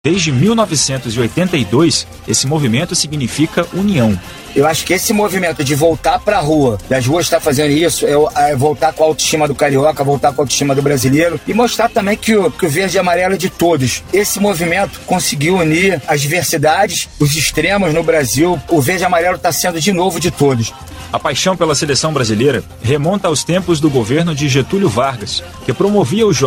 Desde 1982, esse movimento significa união. Eu acho que esse movimento de voltar para a rua, das ruas estar fazendo isso, é voltar com a autoestima do carioca, voltar com a autoestima do brasileiro e mostrar também que o verde e amarelo é de todos. Esse movimento conseguiu unir as diversidades, os extremos no Brasil. O verde e amarelo está sendo de novo de todos. A paixão pela seleção brasileira remonta aos tempos do governo de Getúlio Vargas, que promovia os